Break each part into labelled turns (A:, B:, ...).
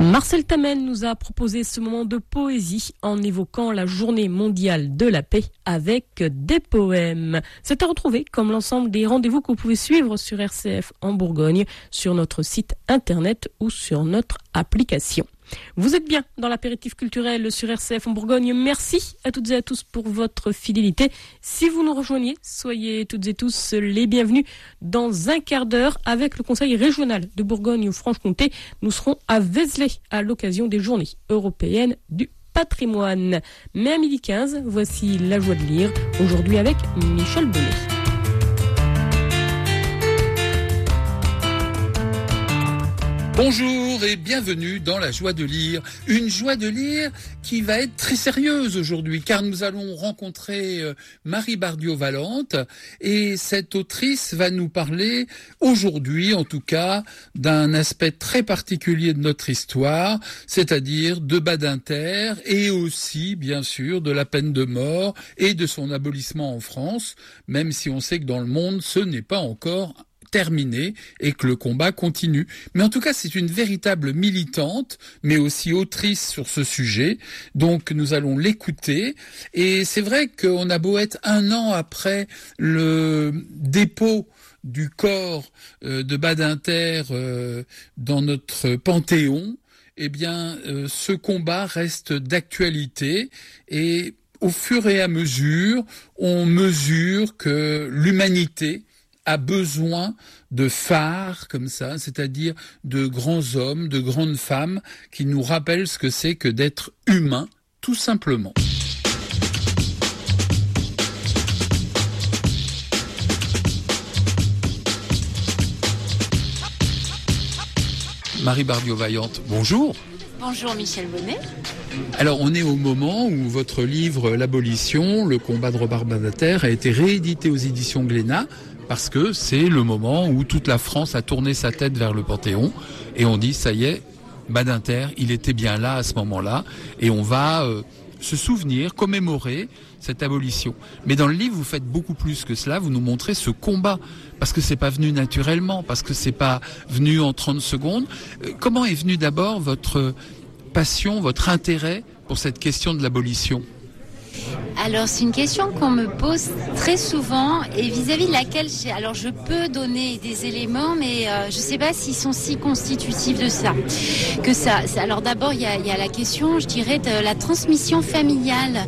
A: Marcel Tamel nous a proposé ce moment de poésie en évoquant la journée mondiale de la paix avec des poèmes. C'est à retrouver comme l'ensemble des rendez-vous que vous pouvez suivre sur RCF en Bourgogne, sur notre site internet ou sur notre application. Vous êtes bien dans l'apéritif culturel sur RCF en Bourgogne. Merci à toutes et à tous pour votre fidélité. Si vous nous rejoignez, soyez toutes et tous les bienvenus. Dans un quart d'heure, avec le Conseil régional de Bourgogne-Franche-Comté, nous serons à Vézelay à l'occasion des Journées européennes du patrimoine. Mais à 12h15, voici La Joie de lire, aujourd'hui avec Michel Bonnet.
B: Bonjour et bienvenue dans La Joie de lire. Une joie de lire qui va être très sérieuse aujourd'hui car nous allons rencontrer Marie Bardiot-Valente et cette autrice va nous parler aujourd'hui en tout cas d'un aspect très particulier de notre histoire, c'est-à-dire de Badinter et aussi bien sûr de la peine de mort et de son abolissement en France, même si on sait que dans le monde ce n'est pas encore terminé et que le combat continue. Mais en tout cas, c'est une véritable militante, mais aussi autrice sur ce sujet. Donc, nous allons l'écouter. Et c'est vrai qu'on a beau être 1 an après le dépôt du corps de Badinter dans notre Panthéon, eh bien, ce combat reste d'actualité et au fur et à mesure, on mesure que l'humanité a besoin de phares comme ça, c'est-à-dire de grands hommes, de grandes femmes qui nous rappellent ce que c'est que d'être humain, tout simplement. Marie Bardiot-Valente, bonjour.
C: Bonjour Michel Bonnet.
B: Alors on est au moment où votre livre L'Abolition, le combat de Robert Badinter a été réédité aux éditions Glénat parce que c'est le moment où toute la France a tourné sa tête vers le Panthéon et on dit ça y est, Badinter, il était bien là à ce moment-là et on va se souvenir, commémorer cette abolition. Mais dans le livre, vous faites beaucoup plus que cela, vous nous montrez ce combat parce que c'est pas venu naturellement, parce que c'est pas venu en 30 secondes. Comment est venu d'abord votre passion, votre intérêt pour cette question de l'abolition ?
C: Alors c'est une question qu'on me pose très souvent et vis-à-vis de laquelle je peux donner des éléments mais je ne sais pas s'ils sont si constitutifs de ça. Alors d'abord il y a la question, je dirais, de la transmission familiale.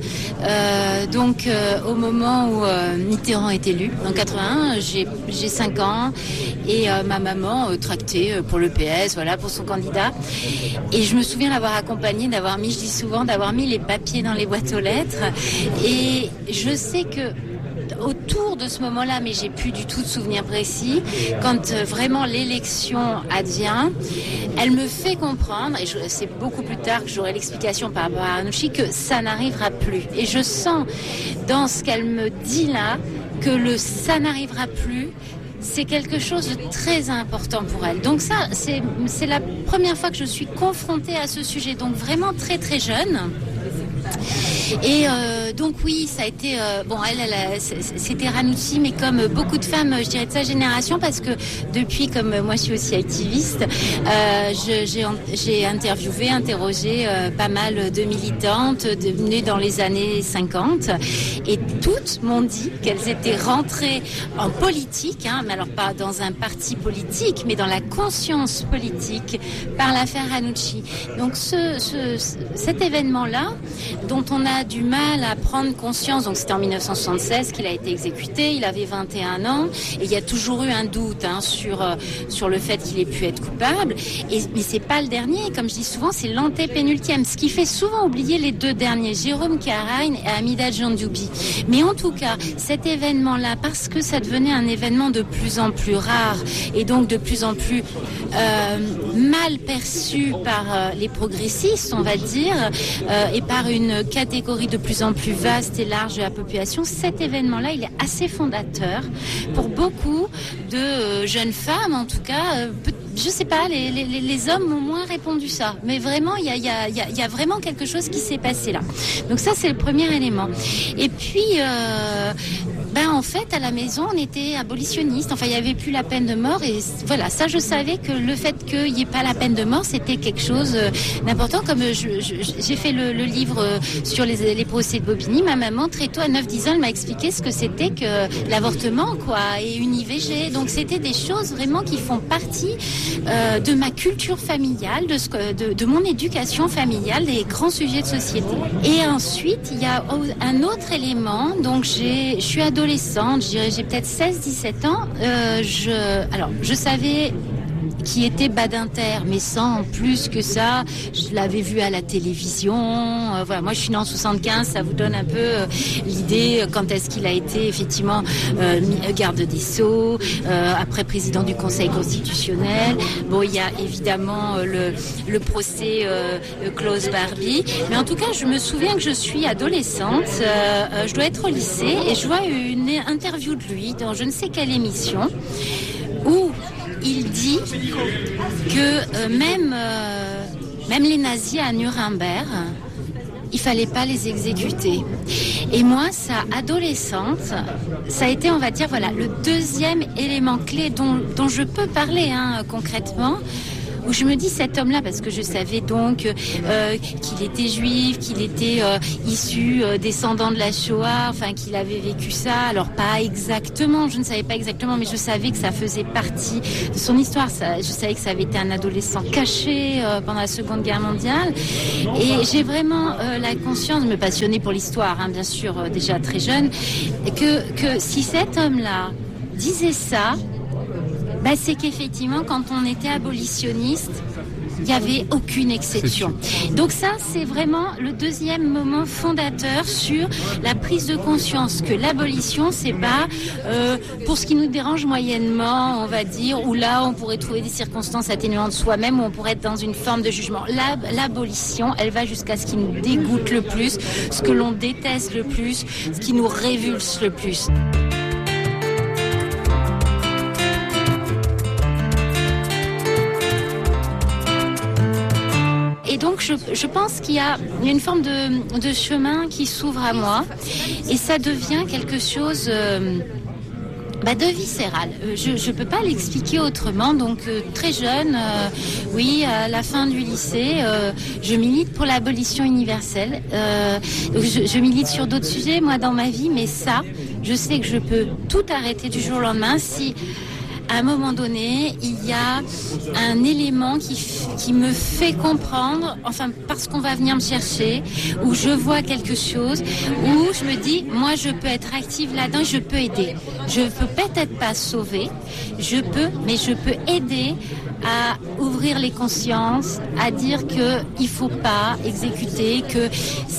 C: Au moment où Mitterrand est élu, en 81, j'ai 5 ans et ma maman tractait pour le PS, voilà, pour son candidat. Et je me souviens l'avoir accompagnée, d'avoir mis les papiers dans les boîtes aux lettres. Et je sais que autour de ce moment-là, mais j'ai plus du tout de souvenir précis, quand vraiment l'élection advient, elle me fait comprendre, et c'est beaucoup plus tard que j'aurai l'explication par rapport à Ranucci, que ça n'arrivera plus. Et je sens dans ce qu'elle me dit là que ça n'arrivera plus. C'est quelque chose de très important pour elle. Donc ça, c'est la première fois que je suis confrontée à ce sujet, donc vraiment très très jeune. Et donc oui, ça a été c'était Ranucci, mais comme beaucoup de femmes, je dirais de sa génération, parce que depuis, comme moi je suis aussi activiste, j'ai interrogé pas mal de militantes nées dans les années 50, et toutes m'ont dit qu'elles étaient rentrées en politique, mais alors pas dans un parti politique, mais dans la conscience politique par l'affaire Ranucci. Donc cet événement-là, dont on a du mal à prendre conscience, donc c'était en 1976 qu'il a été exécuté, il avait 21 ans, et il y a toujours eu un doute sur le fait qu'il ait pu être coupable, mais c'est pas le dernier, comme je dis souvent, c'est l'antépénultième, ce qui fait souvent oublier les 2 derniers, Jérôme Karain et Hamida Djandoubi. Mais en tout cas, cet événement-là, parce que ça devenait un événement de plus en plus rare, et donc de plus en plus mal perçu par les progressistes, on va dire, et par une catégorie de plus en plus vaste et large de la population, cet événement-là, il est assez fondateur pour beaucoup de jeunes femmes, en tout cas. Je sais pas, les hommes m'ont moins répondu ça, mais vraiment il y a vraiment quelque chose qui s'est passé là. Donc ça, c'est le premier élément. Et puis En fait, à la maison, on était abolitionnistes. Enfin, il n'y avait plus la peine de mort. Et voilà, ça, je savais que le fait qu'il n'y ait pas la peine de mort, c'était quelque chose d'important. Comme j'ai fait le livre sur les procès de Bobigny, ma maman, très tôt, à 9-10 ans, elle m'a expliqué ce que c'était que l'avortement, quoi, et une IVG. Donc, c'était des choses vraiment qui font partie de ma culture familiale, de mon éducation familiale, des grands sujets de société. Et ensuite, il y a un autre élément. Donc, je suis adolescente, je dirais, j'ai peut-être 16-17 ans. Je savais qui était Badinter, mais sans plus que ça. Je l'avais vu à la télévision. Voilà, moi, je suis née en 75. Ça vous donne un peu l'idée quand est-ce qu'il a été effectivement garde des Sceaux, après président du Conseil constitutionnel. Bon, il y a évidemment le procès Klaus Barbie. Mais en tout cas, je me souviens que je suis adolescente. Je dois être au lycée et je vois une interview de lui dans je ne sais quelle émission où il dit que même les nazis à Nuremberg, il fallait pas les exécuter. Et moi, ça, adolescente, ça a été, on va dire, voilà, le deuxième élément clé dont je peux parler concrètement. Où je me dis, cet homme-là, parce que je savais donc qu'il était juif, qu'il était issu, descendant de la Shoah, enfin qu'il avait vécu ça. Alors pas exactement, je ne savais pas exactement, mais je savais que ça faisait partie de son histoire. Je savais que ça avait été un adolescent caché pendant la Seconde Guerre mondiale. Et j'ai vraiment la conscience de me passionner pour l'histoire, bien sûr, déjà très jeune, que si cet homme-là disait ça, c'est qu'effectivement, quand on était abolitionniste, il n'y avait aucune exception. Donc ça, c'est vraiment le deuxième moment fondateur sur la prise de conscience que l'abolition, c'est pas pour ce qui nous dérange moyennement, on va dire, où là, on pourrait trouver des circonstances atténuantes soi-même, où on pourrait être dans une forme de jugement. L'abolition, elle va jusqu'à ce qui nous dégoûte le plus, ce que l'on déteste le plus, ce qui nous révulse le plus. Et donc, je pense qu'il y a une forme de chemin qui s'ouvre à moi et ça devient quelque chose de viscéral. Je peux pas l'expliquer autrement. Donc, très jeune, à la fin du lycée, je milite pour l'abolition universelle. Je milite sur d'autres sujets, moi, dans ma vie, mais ça, je sais que je peux tout arrêter du jour au lendemain si... À un moment donné, il y a un élément qui me fait comprendre, enfin parce qu'on va venir me chercher, où je vois quelque chose, où je me dis, moi je peux être active là-dedans, je peux aider. Je peux peut-être pas sauver, mais je peux aider à ouvrir les consciences, à dire que il faut pas exécuter, que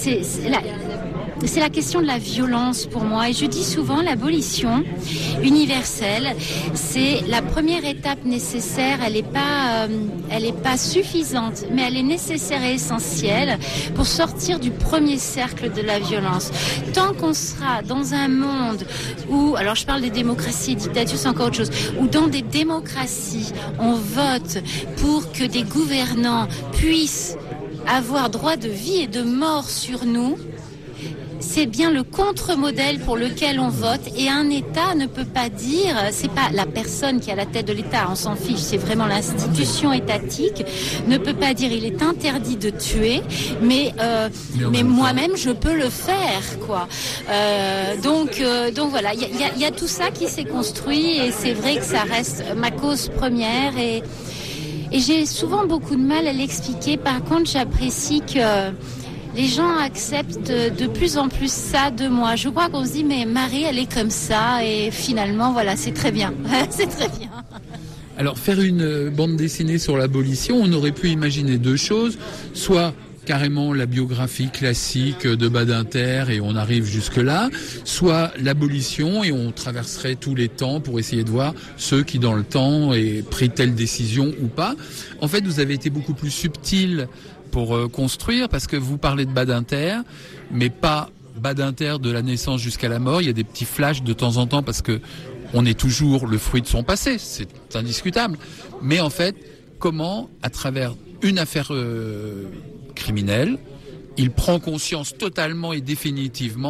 C: c'est la question de la violence pour moi. Et je dis souvent, l'abolition universelle, c'est la première étape nécessaire. Elle est pas suffisante, mais elle est nécessaire et essentielle pour sortir du premier cercle de la violence. Tant qu'on sera dans un monde où, alors je parle des démocraties et dictatures, c'est encore autre chose, où dans des démocraties, on vote pour que des gouvernants puissent avoir droit de vie et de mort sur nous, c'est bien le contre-modèle pour lequel on vote et un État ne peut pas dire, c'est pas la personne qui est à la tête de l'État, on s'en fiche, c'est vraiment l'institution étatique, ne peut pas dire il est interdit de tuer, mais moi-même je peux le faire, quoi. Donc voilà, il y a tout ça qui s'est construit et c'est vrai que ça reste ma cause première et j'ai souvent beaucoup de mal à l'expliquer. Par contre, j'apprécie que les gens acceptent de plus en plus ça de moi. Je crois qu'on se dit, mais Marie, elle est comme ça. Et finalement, voilà, c'est très bien. C'est très bien.
B: Alors, faire une bande dessinée sur l'abolition, on aurait pu imaginer deux choses. Soit carrément la biographie classique de Badinter et on arrive jusque-là, soit l'abolition et on traverserait tous les temps pour essayer de voir ceux qui, dans le temps, aient pris telle décision ou pas. En fait, vous avez été beaucoup plus subtil pour construire, parce que vous parlez de Badinter, mais pas Badinter de la naissance jusqu'à la mort. Il y a des petits flashs de temps en temps, parce que on est toujours le fruit de son passé, c'est indiscutable. Mais en fait, comment, à travers une affaire criminelle, il prend conscience totalement et définitivement,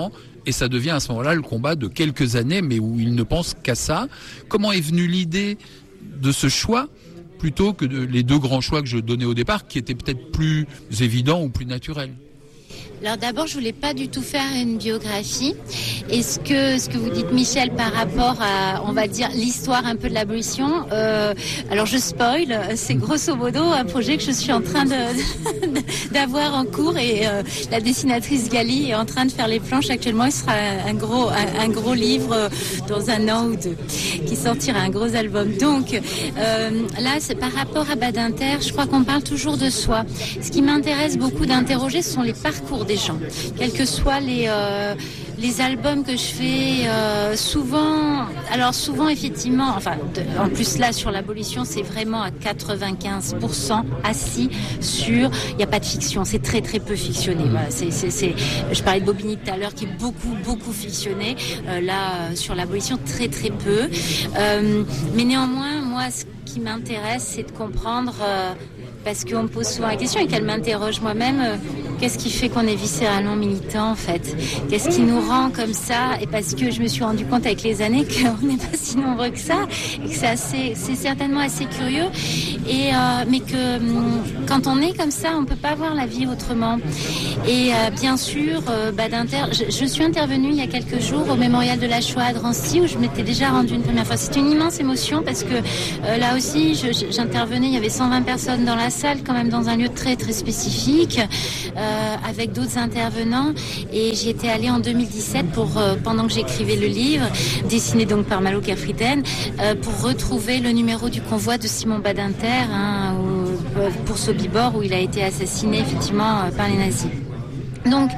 B: et ça devient à ce moment-là le combat de quelques années, mais où il ne pense qu'à ça. Comment est venue l'idée de ce choix plutôt que les deux grands choix que je donnais au départ, qui étaient peut-être plus évidents ou plus naturels?
C: Alors d'abord, je voulais pas du tout faire une biographie. Et ce que vous dites, Michel, par rapport à, on va dire, l'histoire un peu de l'abolition, alors je spoil, c'est grosso modo un projet que je suis en train d'avoir en cours, et la dessinatrice Gali est en train de faire les planches actuellement. Il sera un gros livre dans un an ou deux, qui sortira, un gros album. Donc là, c'est par rapport à Badinter, je crois qu'on parle toujours de soi. Ce qui m'intéresse beaucoup d'interroger, ce sont les parcours des gens, quels que soient les albums que je fais, souvent effectivement, en plus là sur l'abolition, c'est vraiment à 95% assis sur, il n'y a pas de fiction, c'est très très peu fictionné. Voilà, je parlais de Bobigny tout à l'heure, qui est beaucoup fictionné. Là sur l'abolition, très très peu. Mais néanmoins, moi, ce qui m'intéresse, c'est de comprendre. Parce qu'on me pose souvent la question et qu'elle m'interroge moi-même, qu'est-ce qui fait qu'on est viscéralement militant en fait? Qu'est-ce qui nous rend comme ça? Et parce que je me suis rendu compte avec les années qu'on n'est pas si nombreux que ça, et que c'est certainement assez curieux, mais que quand on est comme ça, on peut pas voir la vie autrement. Et bien sûr, Badinter, je suis intervenue il y a quelques jours au mémorial de la Shoah à Drancy, où je m'étais déjà rendue une première fois. C'était une immense émotion parce que là aussi, j'intervenais, il y avait 120 personnes dans la salle, quand même dans un lieu très très spécifique, avec d'autres intervenants, et j'y étais allée en 2017 pendant que j'écrivais le livre, dessiné donc par Malo Kerfritten, pour retrouver le numéro du convoi de Simon Badinter, pour Sobibor, où il a été assassiné effectivement par les nazis. Donc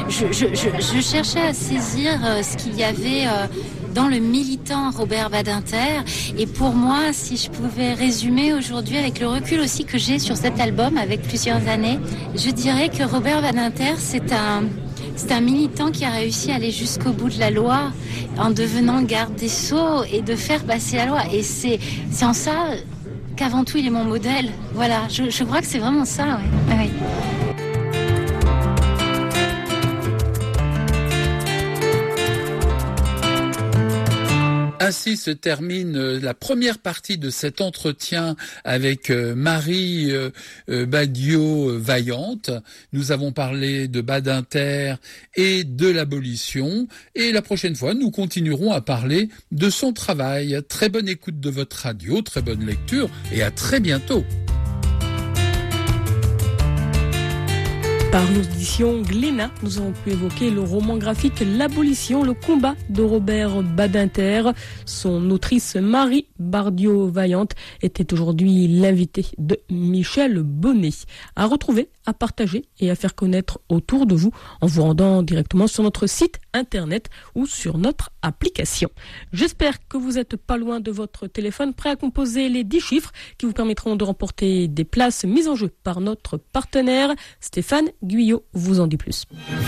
C: je cherchais à saisir ce qu'il y avait dans le militant Robert Badinter. Et pour moi, si je pouvais résumer aujourd'hui, avec le recul aussi que j'ai sur cet album, avec plusieurs années, je dirais que Robert Badinter, c'est un militant qui a réussi à aller jusqu'au bout de la loi en devenant garde des Sceaux et de faire passer la loi. Et c'est en ça qu'avant tout, il est mon modèle. Voilà, je crois que c'est vraiment ça, ouais. Ouais.
B: Ainsi se termine la première partie de cet entretien avec Marie Badiot-Vaillante. Nous avons parlé de Badinter et de l'abolition. Et la prochaine fois, nous continuerons à parler de son travail. Très bonne écoute de votre radio, très bonne lecture et à très bientôt.
A: Par nos éditions Glénat, nous avons pu évoquer le roman graphique L'abolition, le combat de Robert Badinter. Son autrice Marie Badiot-Vaillante était aujourd'hui l'invitée de Michel Bonnet. À retrouver, à partager et à faire connaître autour de vous en vous rendant directement sur notre site internet ou sur notre application. J'espère que vous êtes pas loin de votre téléphone, prêt à composer les 10 chiffres qui vous permettront de remporter des places mises en jeu par notre partenaire Stéphane Guyot vous en dit plus.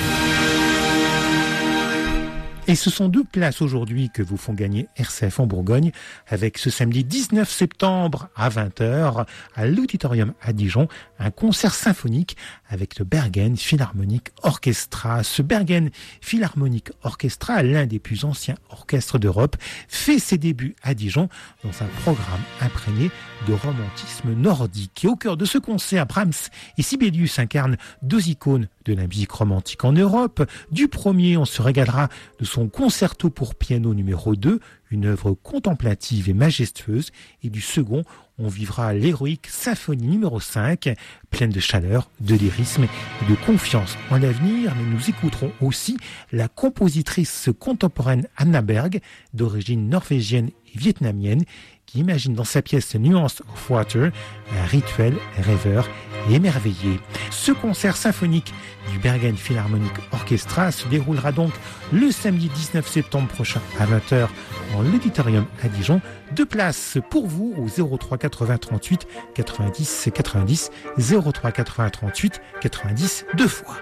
D: Et ce sont 2 places aujourd'hui que vous font gagner RCF en Bourgogne, avec ce samedi 19 septembre à 20h à l'Auditorium à Dijon, un concert symphonique avec le Bergen Philharmonic Orchestra. Ce Bergen Philharmonic Orchestra, l'un des plus anciens orchestres d'Europe, fait ses débuts à Dijon dans un programme imprégné de romantisme nordique. Et au cœur de ce concert, Brahms et Sibelius incarnent 2 icônes de la musique romantique en Europe. Du premier, on se régalera de son concerto pour piano numéro 2, une œuvre contemplative et majestueuse, et du second, on vivra l'héroïque symphonie numéro 5, pleine de chaleur, de lyrisme et de confiance en l'avenir. Mais nous écouterons aussi la compositrice contemporaine Anna Berg, d'origine norvégienne et vietnamienne, qui imagine dans sa pièce Nuance of Water un rituel rêveur et émerveillé. Ce concert symphonique du Bergen Philharmonic Orchestra se déroulera donc le samedi 19 septembre prochain à 20h en l'Auditorium à Dijon. 2 places pour vous au 03 80 38 90 90, 03 80 38 90 2 fois.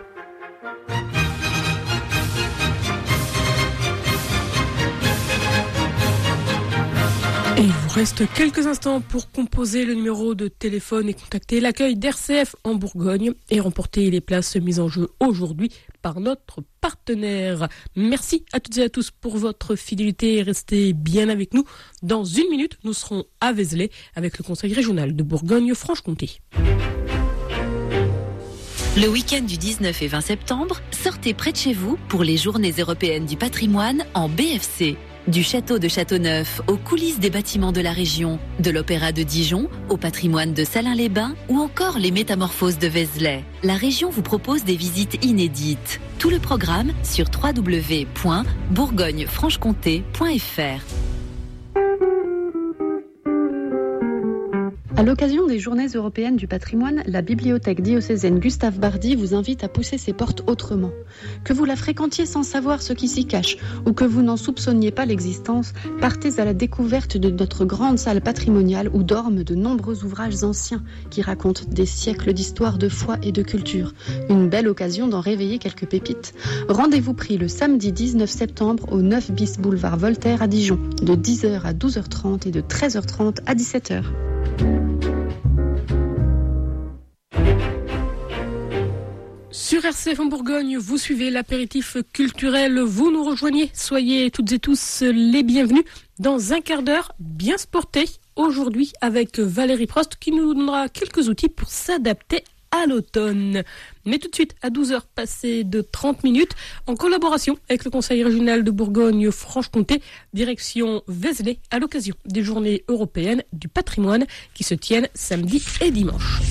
A: Et vous reste quelques instants pour composer le numéro de téléphone et contacter l'accueil d'RCF en Bourgogne et remporter les places mises en jeu aujourd'hui par notre partenaire. Merci à toutes et à tous pour votre fidélité et restez bien avec nous. Dans une minute, nous serons à Vézelay avec le Conseil régional de Bourgogne-Franche-Comté.
E: Le week-end du 19 et 20 septembre, sortez près de chez vous pour les Journées européennes du patrimoine en BFC. Du château de Châteauneuf aux coulisses des bâtiments de la région, de l'Opéra de Dijon au patrimoine de Salins-les-Bains ou encore les métamorphoses de Vézelay. La région vous propose des visites inédites. Tout le programme sur www.bourgognefranchecomté.fr.
F: À l'occasion des Journées européennes du patrimoine, la bibliothèque diocésaine Gustave Bardi vous invite à pousser ses portes autrement. Que vous la fréquentiez sans savoir ce qui s'y cache ou que vous n'en soupçonniez pas l'existence, partez à la découverte de notre grande salle patrimoniale où dorment de nombreux ouvrages anciens qui racontent des siècles d'histoire, de foi et de culture. Une belle occasion d'en réveiller quelques pépites. Rendez-vous pris le samedi 19 septembre au 9 bis boulevard Voltaire à Dijon, de 10h à 12h30 et de 13h30 à 17h.
A: Sur RCF en Bourgogne, vous suivez l'apéritif culturel, vous nous rejoignez, soyez toutes et tous les bienvenus dans un quart d'heure bien sporté aujourd'hui avec Valérie Prost qui nous donnera quelques outils pour s'adapter à l'automne. Mais tout de suite, à 12h passées de 30 minutes, en collaboration avec le Conseil régional de Bourgogne-Franche-Comté, direction Vézelay à l'occasion des Journées européennes du patrimoine qui se tiennent samedi et dimanche.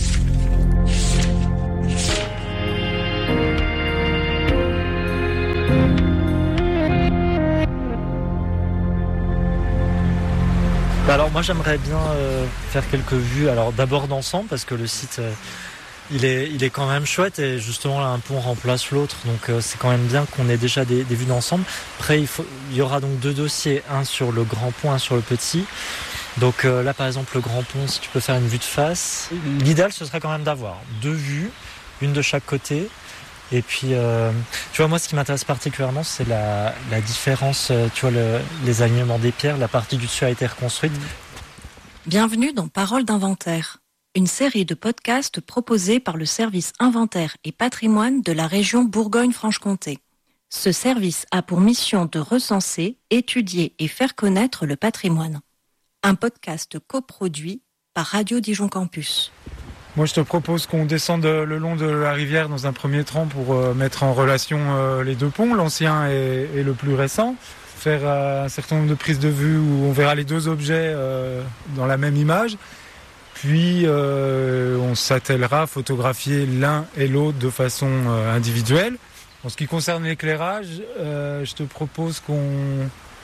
G: Alors moi j'aimerais bien faire quelques vues, alors d'abord d'ensemble parce que le site il est quand même chouette et justement là un pont remplace l'autre, donc c'est quand même bien qu'on ait déjà des vues d'ensemble. Après il y aura donc deux dossiers, un sur le grand pont, un sur le petit. Donc là par exemple le grand pont, si tu peux faire une vue de face, l'idéal ce serait quand même d'avoir deux vues, une de chaque côté. Et puis, tu vois, moi, ce qui m'intéresse particulièrement, c'est la différence, tu vois, les alignements des pierres, la partie du dessus a été reconstruite.
E: Bienvenue dans Paroles d'inventaire, une série de podcasts proposés par le service inventaire et patrimoine de la région Bourgogne-Franche-Comté. Ce service a pour mission de recenser, étudier et faire connaître le patrimoine. Un podcast coproduit par Radio Dijon Campus.
H: Moi, je te propose qu'on descende le long de la rivière dans un premier temps pour mettre en relation les deux ponts, l'ancien et le plus récent. Faire un certain nombre de prises de vue où on verra les deux objets dans la même image. Puis, on s'attellera à photographier l'un et l'autre de façon individuelle. En ce qui concerne l'éclairage, je te propose qu'on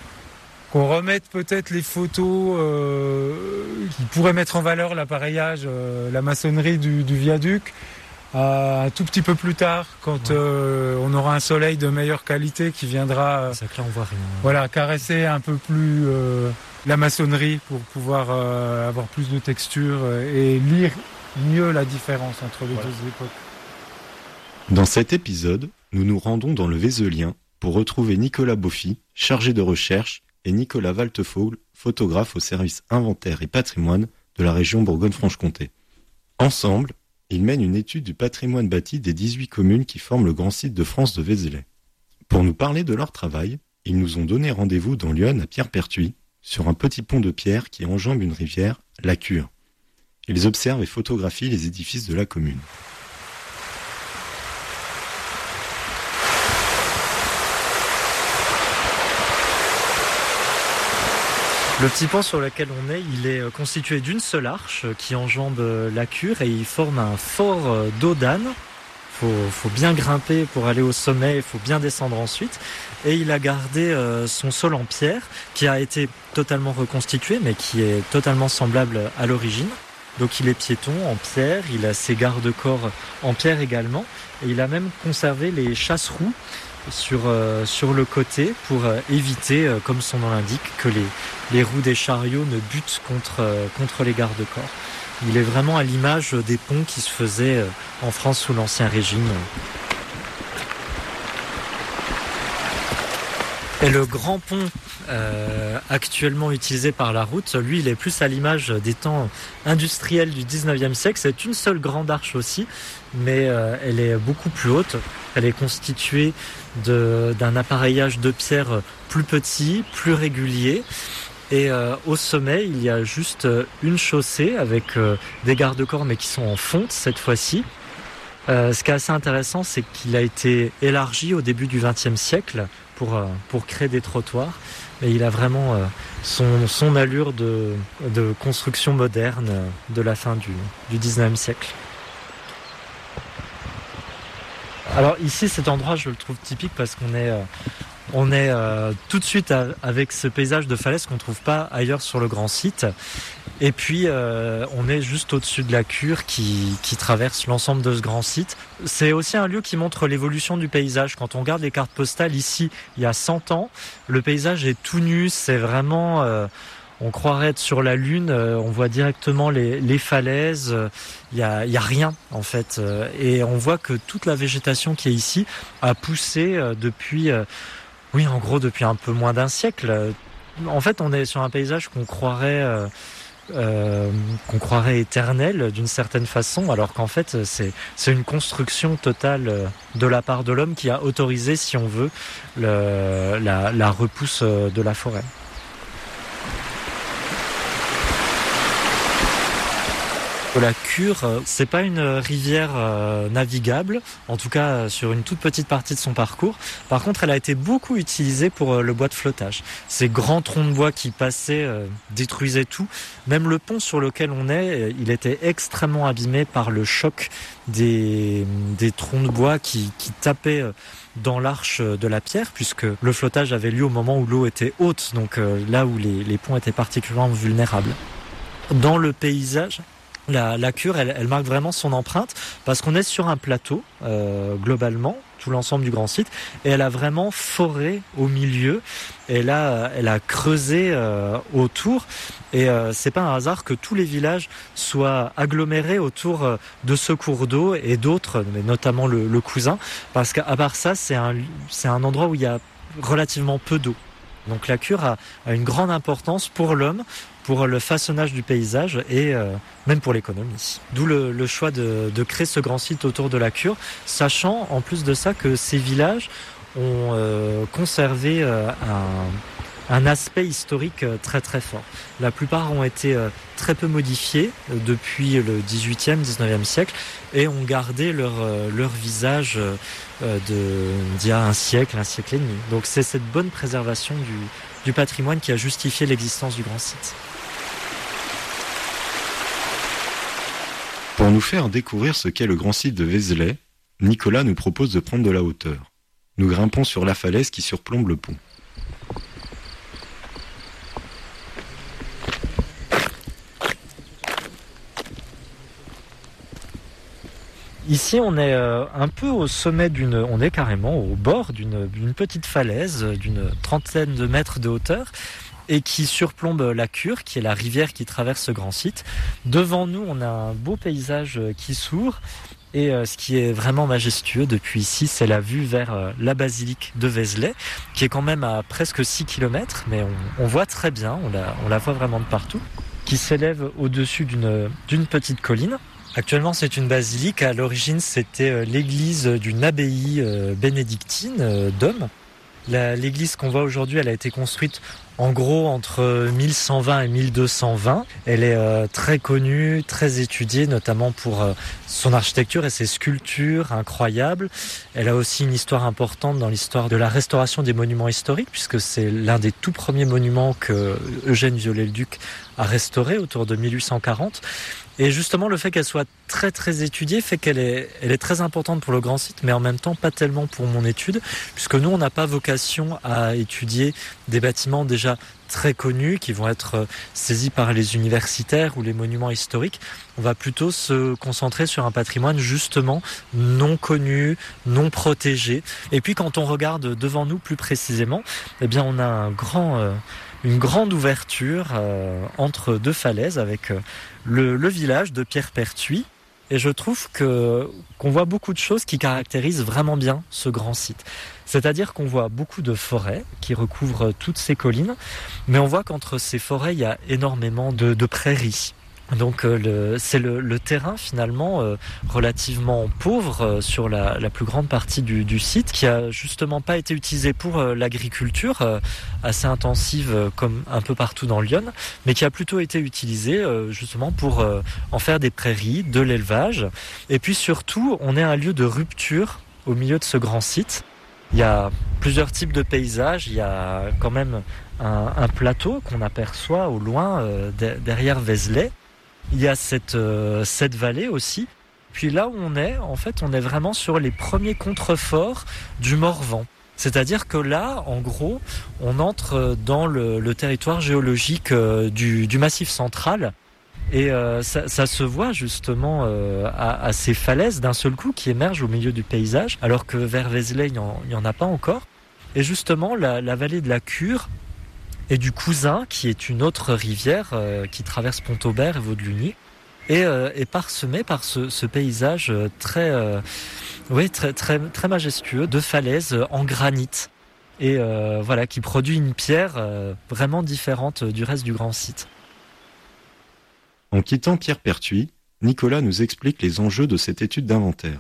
H: remette peut-être les photos qui pourraient mettre en valeur l'appareillage, la maçonnerie du viaduc, un tout petit peu plus tard, quand on aura un soleil de meilleure qualité qui viendra
G: C'est que là, on voit rien.
H: Voilà, caresser un peu plus la maçonnerie pour pouvoir avoir plus de texture et lire mieux la différence entre les deux époques.
I: Dans cet épisode, nous nous rendons dans le Vézelien pour retrouver Nicolas Boffy, chargé de recherche, et Nicolas Waltefaul, photographe au service inventaire et patrimoine de la région Bourgogne-Franche-Comté. Ensemble, ils mènent une étude du patrimoine bâti des 18 communes qui forment le grand site de France de Vézelay. Pour nous parler de leur travail, ils nous ont donné rendez-vous dans l'Yonne à Pierrepertuis, sur un petit pont de pierre qui enjambe une rivière, la Cure. Ils observent et photographient les édifices de la commune.
G: Le petit pont sur lequel on est, il est constitué d'une seule arche qui enjambe la Cure et il forme un fort dos d'âne. Faut bien grimper pour aller au sommet, il faut bien descendre ensuite. Et il a gardé son sol en pierre qui a été totalement reconstitué mais qui est totalement semblable à l'origine. Donc il est piéton en pierre, il a ses garde-corps en pierre également et il a même conservé les chasse-roues sur le côté pour éviter, comme son nom l'indique, que les roues des chariots ne butent contre les garde-corps. Il est vraiment à l'image des ponts qui se faisaient en France sous l'Ancien Régime. Et le grand pont actuellement utilisé par la route, lui, il est plus à l'image des temps industriels du 19e siècle. C'est une seule grande arche aussi, mais elle est beaucoup plus haute. Elle est constituée d'un appareillage de pierre plus petit, plus régulier. Et au sommet, il y a juste une chaussée avec des garde-corps, mais qui sont en fonte cette fois-ci. Ce qui est assez intéressant, c'est qu'il a été élargi au début du XXe siècle pour créer des trottoirs. Et il a vraiment son allure de construction moderne de la fin du XIXe siècle. Alors ici, cet endroit, je le trouve typique parce qu'on est tout de suite avec ce paysage de falaise qu'on ne trouve pas ailleurs sur le grand site. Et puis, on est juste au-dessus de la Cure qui traverse l'ensemble de ce grand site. C'est aussi un lieu qui montre l'évolution du paysage. Quand on regarde les cartes postales ici, il y a 100 ans, le paysage est tout nu. C'est vraiment... on croirait être sur la Lune, on voit directement les falaises, il y a rien en fait. Et on voit que toute la végétation qui est ici a poussé depuis un peu moins d'un siècle. En fait, on est sur un paysage qu'on croirait éternel d'une certaine façon, alors qu'en fait c'est une construction totale de la part de l'homme qui a autorisé, si on veut, la repousse de la forêt. La Cure, c'est pas une rivière navigable, en tout cas sur une toute petite partie de son parcours. Par contre, elle a été beaucoup utilisée pour le bois de flottage. Ces grands troncs de bois qui passaient détruisaient tout. Même le pont sur lequel on est, il était extrêmement abîmé par le choc des troncs de bois qui tapaient dans l'arche de la pierre, puisque le flottage avait lieu au moment où l'eau était haute, donc là où les ponts étaient particulièrement vulnérables. Dans le paysage, la Cure, elle marque vraiment son empreinte parce qu'on est sur un plateau, globalement, tout l'ensemble du grand site, et elle a vraiment foré au milieu, et là, elle a creusé autour, et c'est pas un hasard que tous les villages soient agglomérés autour de ce cours d'eau et d'autres, mais notamment le Cousin, parce qu'à part ça, c'est un endroit où il y a relativement peu d'eau. Donc la Cure a une grande importance pour l'homme, pour le façonnage du paysage et même pour l'économie. D'où le choix de créer ce grand site autour de la Cure, sachant en plus de ça que ces villages ont conservé un aspect historique très très fort. La plupart ont été très peu modifiés depuis le 18e, 19e siècle et ont gardé leur visage d'il y a un siècle et demi. Donc c'est cette bonne préservation du patrimoine qui a justifié l'existence du grand site.
I: Pour nous faire découvrir ce qu'est le grand site de Vézelay, Nicolas nous propose de prendre de la hauteur. Nous grimpons sur la falaise qui surplombe le pont.
G: Ici, on est un peu au sommet on est carrément au bord d'une petite falaise d'une 30aine de mètres de hauteur et qui surplombe la Cure, qui est la rivière qui traverse ce grand site. Devant nous, on a un beau paysage qui s'ouvre et ce qui est vraiment majestueux depuis ici, c'est la vue vers la basilique de Vézelay, qui est quand même à presque 6 km, mais on voit très bien, on la voit vraiment de partout, qui s'élève au-dessus d'une petite colline. Actuellement, c'est une basilique. À l'origine, c'était l'église d'une abbaye bénédictine d'Homme. L'église qu'on voit aujourd'hui, elle a été construite en gros entre 1120 et 1220. Elle est très connue, très étudiée, notamment pour son architecture et ses sculptures incroyables. Elle a aussi une histoire importante dans l'histoire de la restauration des monuments historiques, puisque c'est l'un des tout premiers monuments que Eugène Viollet-le-Duc a restauré autour de 1840. Et justement, le fait qu'elle soit très très étudiée fait qu'elle est très importante pour le grand site, mais en même temps pas tellement pour mon étude, puisque nous, on n'a pas vocation à étudier des bâtiments déjà très connus qui vont être saisis par les universitaires ou les monuments historiques. On va plutôt se concentrer sur un patrimoine justement non connu, non protégé. Et puis quand on regarde devant nous plus précisément, eh bien on a une grande ouverture entre deux falaises avec le village de Pierrepertuis. Et je trouve qu'on voit beaucoup de choses qui caractérisent vraiment bien ce grand site. C'est-à-dire qu'on voit beaucoup de forêts qui recouvrent toutes ces collines, mais on voit qu'entre ces forêts, il y a énormément de prairies. Donc c'est le terrain finalement relativement pauvre sur la plus grande partie du site, qui a justement pas été utilisé pour l'agriculture assez intensive comme un peu partout dans l'Yonne, mais qui a plutôt été utilisé justement pour en faire des prairies, de l'élevage. Et puis surtout, on est un lieu de rupture au milieu de ce grand site. Il y a plusieurs types de paysages, il y a quand même un plateau qu'on aperçoit au loin derrière Vézelay. Il y a cette vallée aussi. Puis là où on est, en fait, on est vraiment sur les premiers contreforts du Morvan. C'est-à-dire que là, en gros, on entre dans le territoire géologique du Massif central. Et ça se voit justement à ces falaises d'un seul coup qui émergent au milieu du paysage, alors que vers Vézelay, il n'y en a pas encore. Et justement, la vallée de la Cure et du Cousin, qui est une autre rivière qui traverse Pont-Aubert et Vaudeluny, est parsemée par ce paysage très majestueux de falaises en granit. Et voilà, qui produit une pierre vraiment différente du reste du grand site.
I: En quittant Pierrepertuis, Nicolas nous explique les enjeux de cette étude d'inventaire.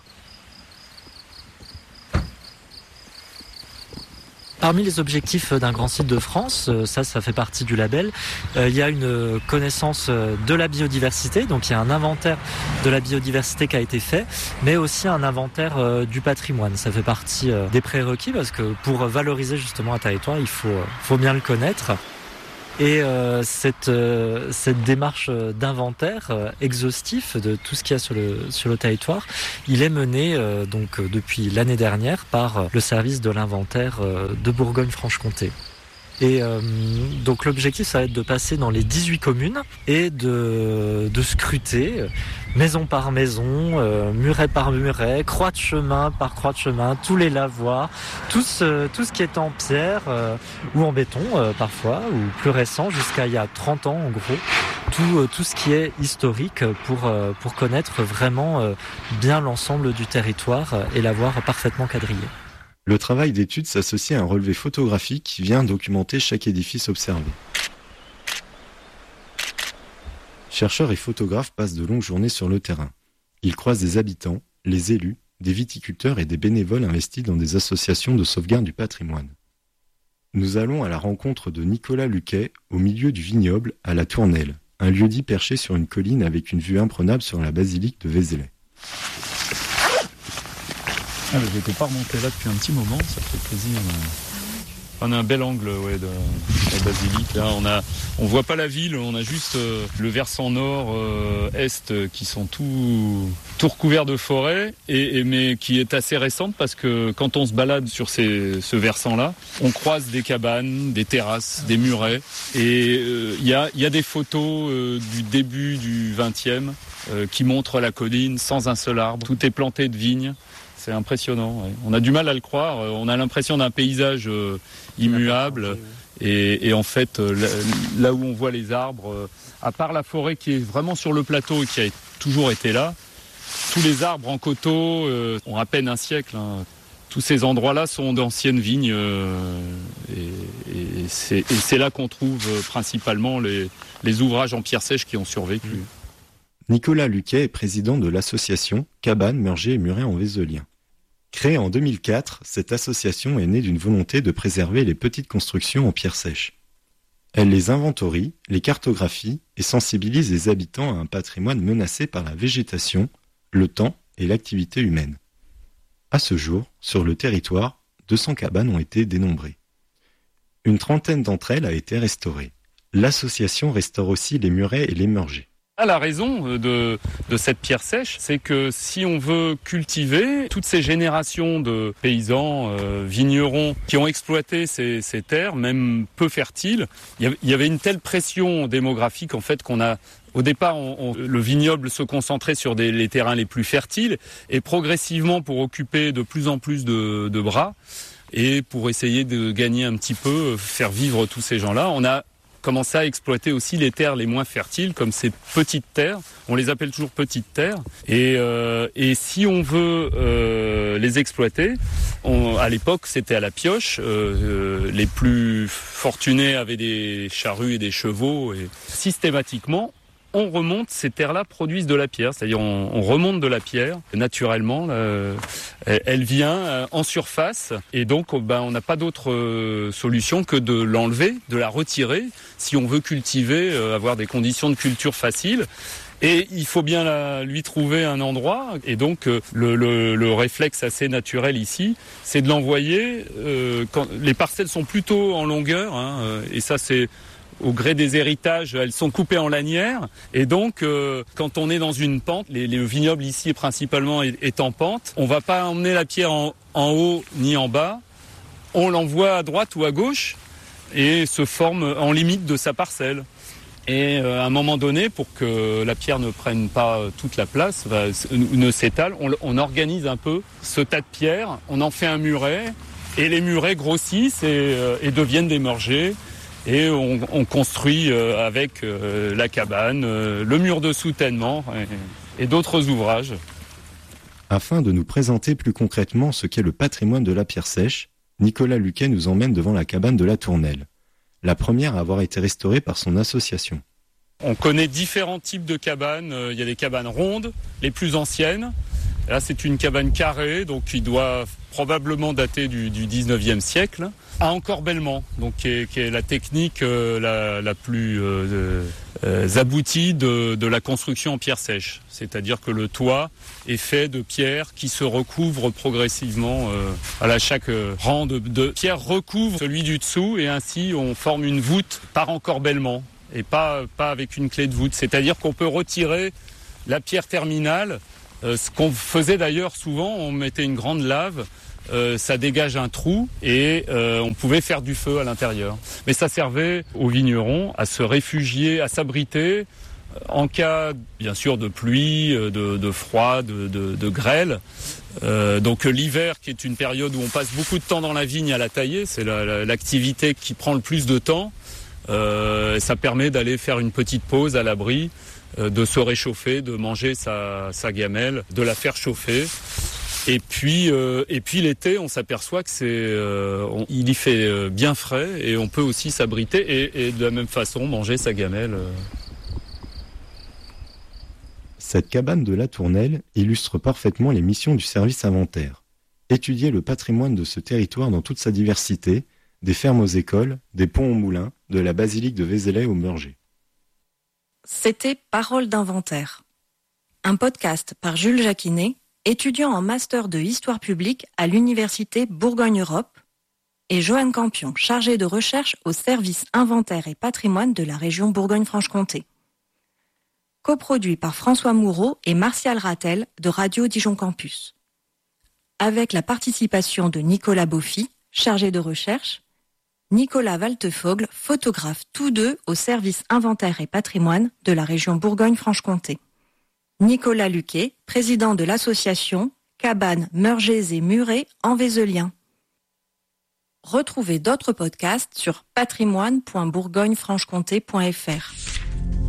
G: Parmi les objectifs d'un grand site de France, ça fait partie du label, il y a une connaissance de la biodiversité, donc il y a un inventaire de la biodiversité qui a été fait, mais aussi un inventaire du patrimoine. Ça fait partie des prérequis parce que pour valoriser justement un territoire, il faut bien le connaître. Et cette démarche d'inventaire exhaustif de tout ce qu'il y a sur le territoire, il est mené donc depuis l'année dernière par le service de l'inventaire de Bourgogne-Franche-Comté. Et donc l'objectif, ça va être de passer dans les 18 communes et de scruter maison par maison, muret par muret, croix de chemin par croix de chemin, tous les lavoirs, tout ce qui est en pierre ou en béton parfois, ou plus récent, jusqu'à il y a 30 ans en gros, tout ce qui est historique pour connaître vraiment bien l'ensemble du territoire et l'avoir parfaitement quadrillé.
I: Le travail d'étude s'associe à un relevé photographique qui vient documenter chaque édifice observé. Chercheurs et photographes passent de longues journées sur le terrain. Ils croisent des habitants, les élus, des viticulteurs et des bénévoles investis dans des associations de sauvegarde du patrimoine. Nous allons à la rencontre de Nicolas Luquet au milieu du vignoble à la Tournelle, un lieu-dit perché sur une colline avec une vue imprenable sur la basilique de Vézelay.
J: Je n'étais pas remonté là depuis un petit moment, ça fait plaisir. On a un bel angle de la basilique. Là, on voit pas la ville, on a juste le versant nord, est qui sont tout recouverts de forêt, mais qui est assez récente parce que quand on se balade sur ce versant-là, on croise des cabanes, des terrasses, des murets. Et il y a des photos du début du 20e qui montrent la colline sans un seul arbre. Tout est planté de vignes. C'est impressionnant. Ouais. On a du mal à le croire. On a l'impression d'un paysage immuable. Et en fait, là où on voit les arbres, à part la forêt qui est vraiment sur le plateau et qui a toujours été là, tous les arbres en coteaux ont à peine un siècle. Tous ces endroits-là sont d'anciennes vignes. Et c'est là qu'on trouve principalement les ouvrages en pierre sèche qui ont survécu.
I: Nicolas Luquet est président de l'association Cabanes, Meurgers et Murets en Vézelien. Créée en 2004, cette association est née d'une volonté de préserver les petites constructions en pierre sèche. Elle les inventorie, les cartographie et sensibilise les habitants à un patrimoine menacé par la végétation, le temps et l'activité humaine. À ce jour, sur le territoire, 200 cabanes ont été dénombrées. Une trentaine d'entre elles a été restaurée. L'association restaure aussi les murets et les meurgers.
J: La raison de cette pierre sèche, c'est que si on veut cultiver, toutes ces générations de paysans, vignerons qui ont exploité ces terres, même peu fertiles, il y avait une telle pression démographique en fait qu'on a... Au départ, le vignoble se concentrait sur les terrains les plus fertiles et progressivement pour occuper de plus en plus de bras et pour essayer de gagner un petit peu, faire vivre tous ces gens-là, on a commencé à exploiter aussi les terres les moins fertiles, comme ces petites terres. On les appelle toujours petites terres. Et si on veut les exploiter, à l'époque, c'était à la pioche. Les plus fortunés avaient des charrues et des chevaux. Et systématiquement, on remonte, ces terres-là produisent de la pierre, c'est-à-dire on remonte de la pierre naturellement, elle vient en surface et donc on n'a pas d'autre solution que de l'enlever, de la retirer si on veut cultiver, avoir des conditions de culture faciles. Et il faut bien lui trouver un endroit. Et donc le réflexe assez naturel ici, c'est de l'envoyer quand les parcelles sont plutôt en longueur, et ça c'est au gré des héritages, elles sont coupées en lanières. Et donc, quand on est dans une pente, le vignoble ici principalement est en pente, on va pas emmener la pierre en haut ni en bas. On l'envoie à droite ou à gauche et se forme en limite de sa parcelle. Et à un moment donné, pour que la pierre ne prenne pas toute la place, ne s'étale, on organise un peu ce tas de pierres, on en fait un muret, et les murets grossissent et deviennent des morgers. Et on construit avec la cabane, le mur de soutènement et d'autres ouvrages.
I: Afin de nous présenter plus concrètement ce qu'est le patrimoine de la pierre sèche, Nicolas Luquet nous emmène devant la cabane de la Tournelle, la première à avoir été restaurée par son association.
J: On connaît différents types de cabanes. Il y a des cabanes rondes, les plus anciennes. Là, c'est une cabane carrée, donc qui doit probablement dater du 19e siècle, à encorbellement, donc qui est la technique la plus aboutie de la construction en pierre sèche. C'est-à-dire que le toit est fait de pierres qui se recouvrent progressivement. Chaque rang de pierres recouvre celui du dessous, et ainsi on forme une voûte par encorbellement, et pas avec une clé de voûte. C'est-à-dire qu'on peut retirer la pierre terminale. Ce qu'on faisait d'ailleurs souvent, on mettait une grande lave, ça dégage un trou et on pouvait faire du feu à l'intérieur. Mais ça servait aux vignerons à se réfugier, à s'abriter en cas bien sûr de pluie, de froid, de grêle. Donc l'hiver, qui est une période où on passe beaucoup de temps dans la vigne à la tailler, c'est l'activité qui prend le plus de temps. Ça permet d'aller faire une petite pause à l'abri, de se réchauffer, de manger sa gamelle, de la faire chauffer. Et puis l'été, on s'aperçoit que il y fait bien frais et on peut aussi s'abriter et de la même façon manger sa gamelle.
I: Cette cabane de la Tournelle illustre parfaitement les missions du service inventaire. Étudier le patrimoine de ce territoire dans toute sa diversité, des fermes aux écoles, des ponts aux moulins, de la basilique de Vézelay au Meurger.
K: C'était Paroles d'inventaire, un podcast par Jules Jacquinet, étudiant en master de Histoire publique à l'Université Bourgogne-Europe, et Joanne Campion, chargée de recherche au service inventaire et patrimoine de la région Bourgogne-Franche-Comté. Coproduit par François Moureau et Martial Rattel de Radio Dijon Campus. Avec la participation de Nicolas Boffy, chargé de recherche, Nicolas Valtefogle, photographe, tous deux au service inventaire et patrimoine de la région Bourgogne-Franche-Comté. Nicolas Luquet, président de l'association Cabanes, Meurgers et Murets en Vézelien. Retrouvez d'autres podcasts sur patrimoine.bourgognefranchecomté.fr.